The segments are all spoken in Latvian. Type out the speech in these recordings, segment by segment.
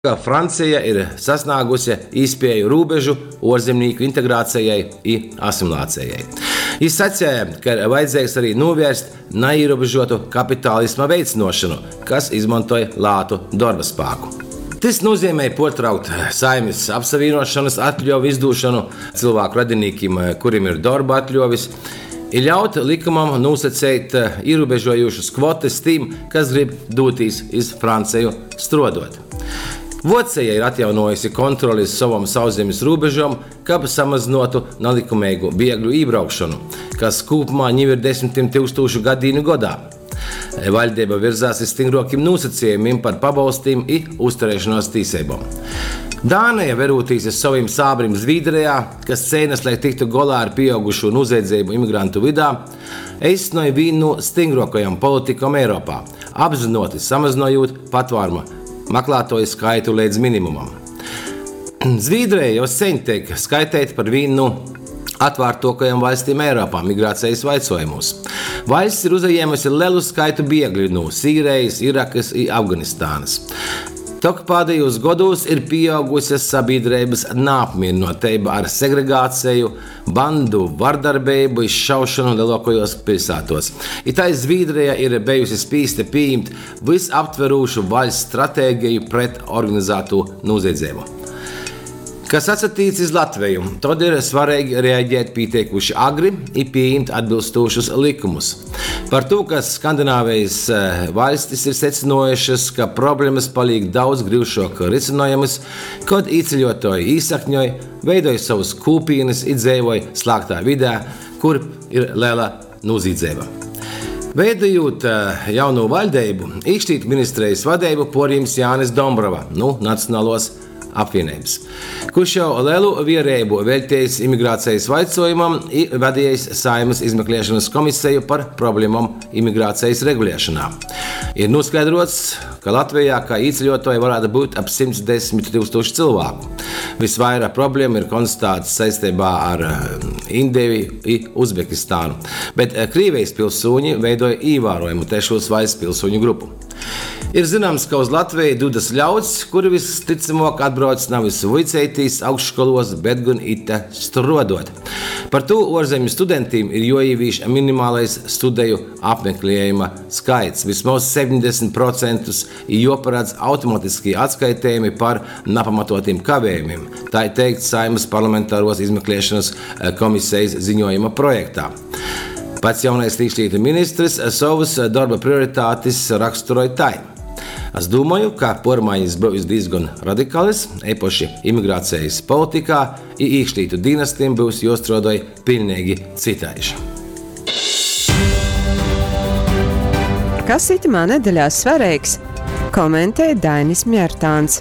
ka Francija ir sasniegusi izpēju robežu ārzemnieku integrācijai un asimilācijai. Viņš sacīja, ka vajadzīgs arī novērst neierobežotu kapitālisma veicināšanu, kas izmantoja lētu darba spēku. Tas nozīmē pārtraukt Saeimas apsavienošanas atļauju izdošanu cilvēku radiniekiem, kuriem ir darba atļaujas, ir ļaut likumam nosacīt ierobežojošas kvotas tiem, kas grib doties uz Franciju strādāt. Vācija ir atjaunojusi kontroli uz savām sauszemes robežām, kā samazinātu nelikumīgu bēgļu iebraukšanu, kas kopumā jau ir 10 000 gadīnu gadā. Valdība virzās uz stingrākiem nosacījumiem par pabalstiem un uzturēšanās tiesībām. Dānija, veroties uz saviem sābriem Zviedrijā, kas cīnās, lai tiktu galā ar pieaugušo noziedzību imigrantu vidū, īstenoja vienu no stingrākajām politikām Eiropā, apzināti samazinot patvēruma meklētāju skaitu līdz minimumam. Zviedrija jau sen tiek skaitīta par vienu no atvērtākajām valstīm Eiropā migrācijas jautājumos. Valsts ir uzņēmusi lielu skaitu bēgļu no Sīrijas, Irakas un Afganistānas. Tok pēdējos gados ir pieaugusi sabiedrības neapmierinātība ar segregāciju, bandu vardarbību, izšaušanu lielākajos pilsētos. Tā Zviedrija ir bijusi spīsta pieņemt visaptverošu valsts stratēģiju pret organizēto noziedzību. Kas attiecas uz Latviju, tad ir svarīgi reaģēt pietiekuši agri un pieņemt atbilstošus likumus. Par to, ka Skandināvijas valstis ir secinājušas, ka problēmas paliek daudz grūtāk risinājamas, kad ieceļotāji īsakņoja, veidoja savus kopienas un dzīvoja slēgtā vidē, kur ir liela noziedzība. Veidojot jauno valdību, iekšlietu ministrijas vadību porīms Jānis Dombrava no Nacionālās apvienības, kurš jau lielu vērību veltījis imigrācijas jautājumam un vadījis Saeimas izmeklēšanas komisiju par problēmām imigrācijas regulēšanā. Ir noskaidrots, ka Latvijā kā ieceļotāji varētu būt ap 110 000 cilvēku. Visvairāk problēmu ir konstatētas saistībā ar Indiju un Uzbekistānu, bet Krievijas pilsoņi veidoja ievērojumu trešos valsts pilsoņu grupu. Ir zināms, ka uz Latviju dodas ļauds, kuri visticamāk atbrauc nevis vicētīs augstskolos, bet gan ite strādāt. Par to ārzemju studentiem ir jāievieš minimālais studiju apmeklējuma skaits, vismaz 70%, ir jāparedz automātiski atskaitījumi par nepamatotiem kavējumiem. Tā ir teikts Saeimas parlamentāros izmeklēšanas komisijas ziņojuma projektā. Pats jaunais iekšlietu ministrs savas darba prioritātes raksturoja tā. Es domāju, ka pārmaiņas būs diezgan radikālas, īpaši imigrācijas politikā, un iekšlietu dienestiem būs jāstrādā pilnīgi citādi. Kas itamā nedēļā svarīgs? Komentē Dainis Mjērtāns.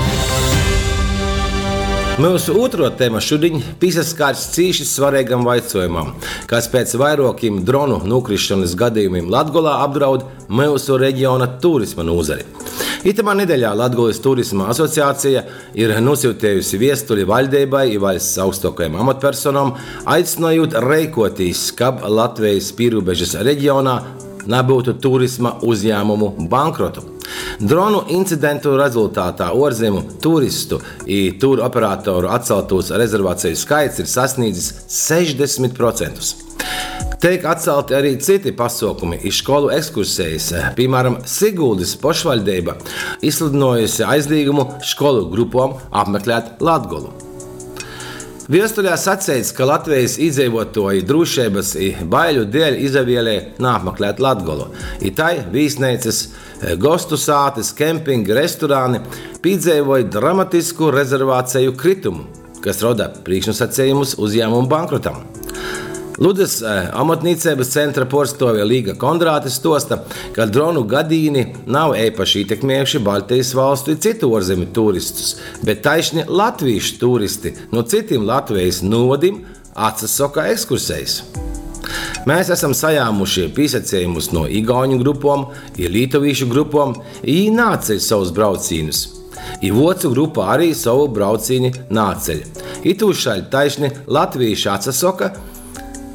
Mūsu otro tēma šodien piesaskārs cīši svarīgam jautājumam, kas pēc vairākiem dronu nokrišanas gadījumiem Latgolā apdraud mūsu reģiona turisma nozari. Itamā nedēļā Latgoles turisma asociācija ir nosūtījusi vēstuli valdībai un valsts augstākajām amatpersonām, aicinot rīkoties, ka Latvijas pierobežas reģionā nebūtu turisma uzņēmumu bankrotu. Dronu incidentu rezultātā ārzemju turistu un tūru operatoru atceltos rezervāciju skaits ir sasniedzis 60%. Tiek atcelti arī citi pasākumi un skolu ekskursijas. Piemēram, Siguldas pašvaldība izsludinājusi aizliegumu skolu grupām apmeklēt Latgolu. Vēstulē sacīts, ka Latvijas iedzīvotāji drošības un baiļu dēļ izvēlējās neapmeklēt Latgolu. Tā viesnīcas, gostu sātes, kempingi, restorāni piedzīvoja dramatisku rezervāciju kritumu, kas rada priekšnosacījumus uzņēmumu bankrotam. Ludas amatniecības centra pārstāve Līga Kondrāte stosta, ka dronu gadījumi nav īpaši ietekmējuši Baltijas valstu un citu ārzemju turistus, bet taisni latviešu turisti no citiem Latvijas novadiem atsaka ekskursijas. Mēs esam sajāmuši piesaicējumus no igauņu grupām, lietuviešu grupām, viņi nāceļ savus braucienus. Vācu grupa arī savu braucieni nāceļ. Itūšaļ taisni latvieši atsaka,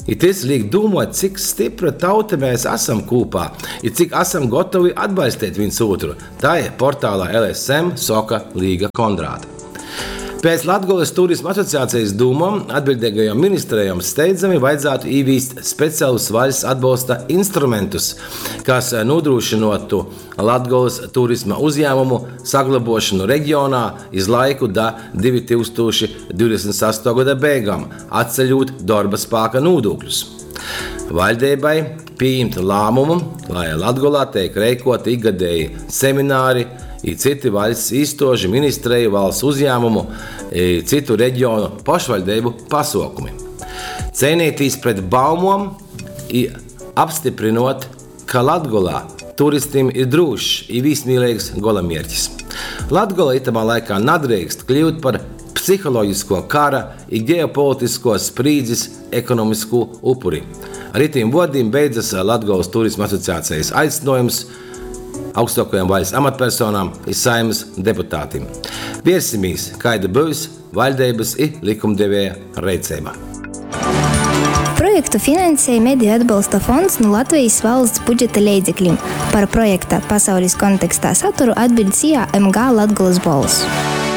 Ir tas liek domāt, cik stipra tauta mēs esam kopā, ir cik esam gatavi atbalstīt viens otru. Tā ir portālā LSM soka Līga Kondrāta. Pēc Latgoles turisma asociācijas dūmām atbildīgajam ministrējam steidzami vajadzētu īvīst speciālus valsts atbalsta instrumentus, kas nodrošinotu Latgoles turisma uzņēmumu saglabošanu reģionā iz laiku da 2028. gada beigām, atceļot darba spēka nodokļus. Valdībai pieņemt lēmumu, lai Latgolā tiek rīkoti ikgadēji semināri, ir citi valsts īstoši ministreju, valsts uzņēmumu, citu reģionu pašvaldību pasākumi. Cīnīties pret baumām ir apstiprinot, ka Latgolā turistiem ir drošs un vismīlīgs galamērķis. Latgola itamā laikā nedrīkst kļūt par psiholoģisko kara un ģeopolitisko sprīdzes ekonomisko upuri. Ar tiem vārdiem beidzas Latgoles turisma asociācijas aicinājums augstākajām valsts amatpersonām un Saeimas deputātiem. Vērsimies, kāda būs valdības un likumdevēja rīcība. Projektu finansēja Mediju atbalsta fonds no Latvijas valsts budžeta līdzekļiem. Par projekta pasaules kontekstā saturu atbild MG Latgoles balss.